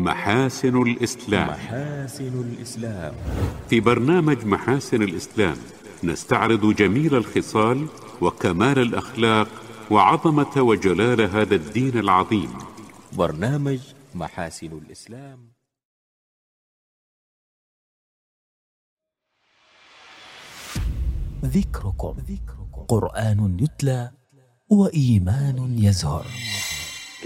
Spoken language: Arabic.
محاسن الإسلام. محاسن الإسلام. في برنامج محاسن الإسلام نستعرض جميل الخصال وكمال الأخلاق وعظمة وجلال هذا الدين العظيم. برنامج محاسن الإسلام. ذكركم قرآن يتلى وإيمان يزهر.